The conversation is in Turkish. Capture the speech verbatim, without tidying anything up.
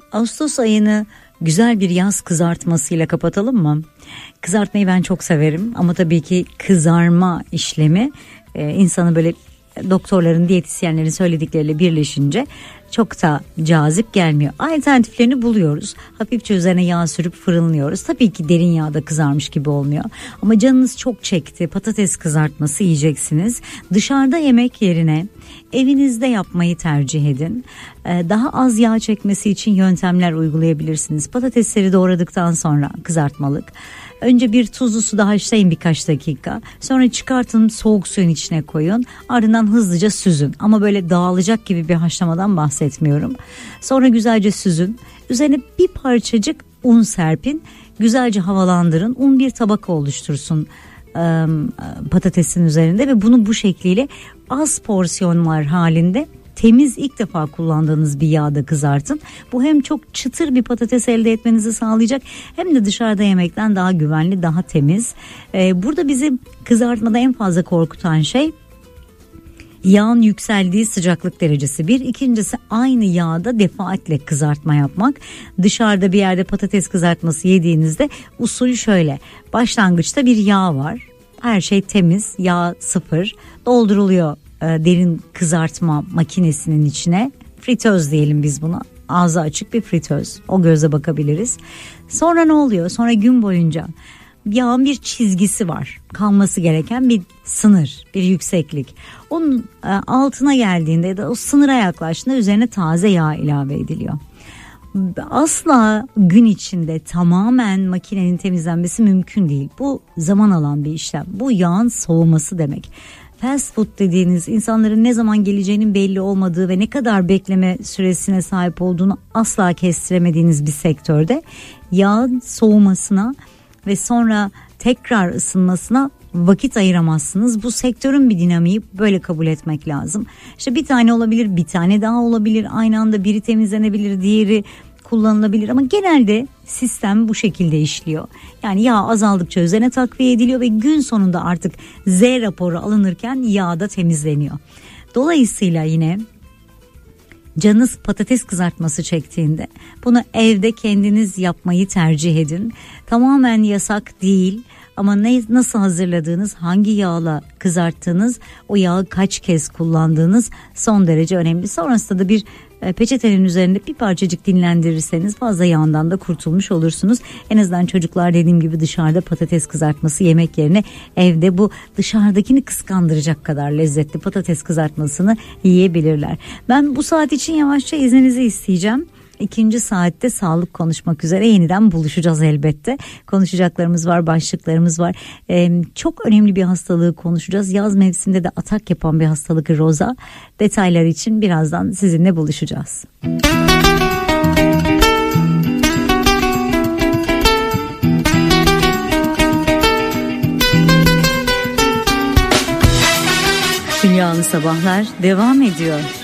Ağustos ayını güzel bir yaz kızartmasıyla kapatalım mı? Kızartmayı ben çok severim ama tabii ki kızarma işlemi e, insanı böyle doktorların, diyetisyenlerin söyledikleriyle birleşince çok da cazip gelmiyor. Alternatiflerini buluyoruz. Hafifçe üzerine yağ sürüp fırınlıyoruz. Tabii ki derin yağda kızarmış gibi olmuyor. Ama canınız çok çekti. Patates kızartması yiyeceksiniz. Dışarıda yemek yerine evinizde yapmayı tercih edin. Daha az yağ çekmesi için yöntemler uygulayabilirsiniz. Patatesleri doğradıktan sonra kızartmalık. Önce bir tuzlu suda haşlayın birkaç dakika. Sonra çıkartın, soğuk suyun içine koyun. Ardından hızlıca süzün. Ama böyle dağılacak gibi bir haşlamadan bahsetmiyorum. Sonra güzelce süzün. Üzerine bir parçacık un serpin. Güzelce havalandırın. Un bir tabaka oluştursun patatesin üzerinde ve bunu bu şekliyle az porsiyonlar halinde temiz, ilk defa kullandığınız bir yağda kızartın. Bu hem çok çıtır bir patates elde etmenizi sağlayacak hem de dışarıda yemekten daha güvenli, daha temiz. Ee, burada bizi kızartmada en fazla korkutan şey yağın yükseldiği sıcaklık derecesi. Bir, ikincisi aynı yağda defaatle kızartma yapmak. Dışarıda bir yerde patates kızartması yediğinizde usulü şöyle: başlangıçta bir yağ var, her şey temiz, yağ sıfır, dolduruluyor derin kızartma makinesinin içine. Fritöz diyelim biz buna, ağzı açık bir fritöz, o göze bakabiliriz. Sonra ne oluyor? Sonra gün boyunca yağın bir çizgisi var, kalması gereken bir sınır, bir yükseklik. Onun altına geldiğinde ya da o sınıra yaklaştığında üzerine taze yağ ilave ediliyor. Asla gün içinde tamamen makinenin temizlenmesi mümkün değil. Bu zaman alan bir işlem. Bu yağın soğuması demek. Fast food dediğiniz, insanların ne zaman geleceğinin belli olmadığı ve ne kadar bekleme süresine sahip olduğunu asla kestiremediğiniz bir sektörde yağın soğumasına ve sonra tekrar ısınmasına vakit ayıramazsınız. Bu sektörün bir dinamiği, böyle kabul etmek lazım. İşte bir tane olabilir, bir tane daha olabilir. Aynı anda biri temizlenebilir, diğeri kullanılabilir ama genelde sistem bu şekilde işliyor. Yani yağ azaldıkça üzerine takviye ediliyor ve gün sonunda artık Z raporu alınırken yağ da temizleniyor. Dolayısıyla yine canınız patates kızartması çektiğinde bunu evde kendiniz yapmayı tercih edin. Tamamen yasak değil ama ne, nasıl hazırladığınız, hangi yağla kızarttığınız, o yağı kaç kez kullandığınız son derece önemli. Sonrasında da bir peçetenin üzerinde bir parçacık dinlendirirseniz fazla yağından da kurtulmuş olursunuz. En azından çocuklar, dediğim gibi, dışarıda patates kızartması yemek yerine evde bu dışarıdakini kıskandıracak kadar lezzetli patates kızartmasını yiyebilirler. Ben bu saat için yavaşça izninizi isteyeceğim. İkinci saatte sağlık konuşmak üzere yeniden buluşacağız elbette. Konuşacaklarımız var, başlıklarımız var. Ee, çok önemli bir hastalığı konuşacağız. Yaz mevsiminde de atak yapan bir hastalık, roza. Detaylar için birazdan sizinle buluşacağız. Dünyalı Sabahlar devam ediyor.